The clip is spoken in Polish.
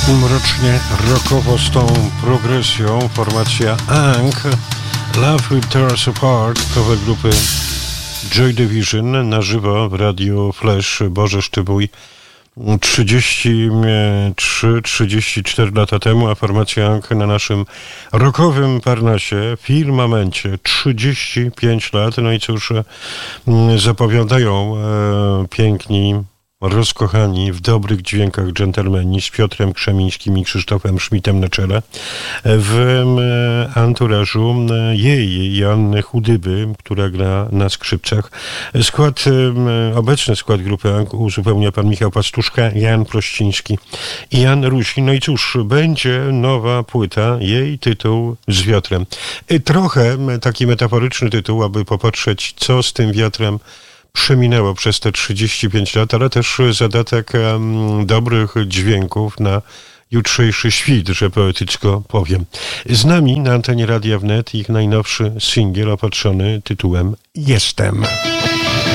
Mrocznie rockowo z tą progresją formacja Ang, Love Will Tear Us Apart, cover grupy Joy Division na żywo w Radio Flash. Boże Sztybuj, 33-34 lata temu, a formacja Ang na naszym rockowym Parnasie, firmamencie, 35 lat. No i cóż, zapowiadają piękni, rozkochani, w dobrych dźwiękach dżentelmeni z Piotrem Krzemińskim i Krzysztofem Schmidtem na czele, w anturażu jej Joanny Chudyby, która gra na skrzypcach. Obecny skład grupy Ang uzupełnia pan Michał Pastuszka, Jan Prościński i Jan Rusin. No i cóż, będzie nowa płyta, jej tytuł Z wiatrem. Trochę taki metaforyczny tytuł, aby popatrzeć, co z tym wiatrem przeminęło przez te 35 lat, ale też zadatek dobrych dźwięków na jutrzejszy świt, że poetycko powiem. Z nami na antenie Radia Wnet ich najnowszy singiel opatrzony tytułem Jestem.